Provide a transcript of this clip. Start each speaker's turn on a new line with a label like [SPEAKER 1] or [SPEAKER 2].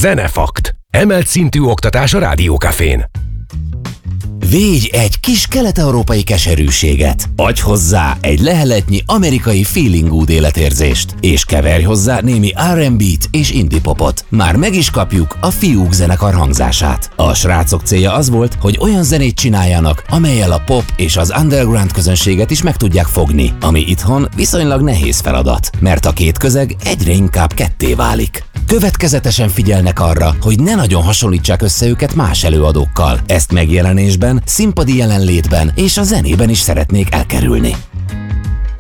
[SPEAKER 1] Zenefakt. Emelt szintű oktatás a Rádiókafén.
[SPEAKER 2] Végy egy kis kelet-európai keserűséget, adj hozzá egy leheletnyi amerikai feeling good életérzést, és keverj hozzá némi R&B-t és indie popot. Már meg is kapjuk a Fiúk zenekar hangzását. A srácok célja az volt, hogy olyan zenét csináljanak, amellyel a pop és az underground közönséget is meg tudják fogni, ami itthon viszonylag nehéz feladat, mert a két közeg egyre inkább ketté válik. Következetesen figyelnek arra, hogy ne nagyon hasonlítsák össze őket más előadókkal. Ezt megjelenésben, színpadi jelenlétben és a zenében is szeretnék elkerülni.